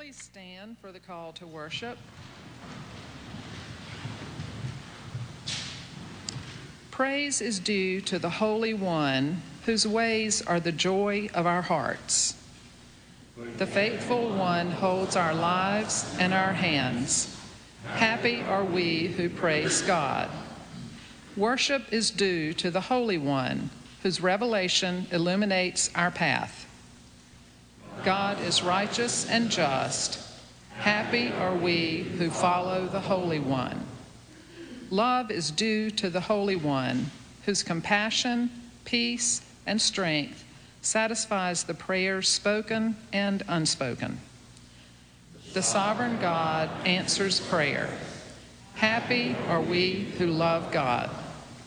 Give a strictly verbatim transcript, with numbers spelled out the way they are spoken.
Please stand for the call to worship. Praise is due to the Holy One, whose ways are the joy of our hearts. The faithful one holds our lives in our hands. Happy are we who praise God. Worship is due to the Holy One, whose revelation illuminates our path. God is righteous and just. Happy are we who follow the Holy One. Love is due to the Holy One, whose compassion, peace, and strength satisfies the prayers spoken and unspoken. The sovereign God answers prayer. Happy are we who love God.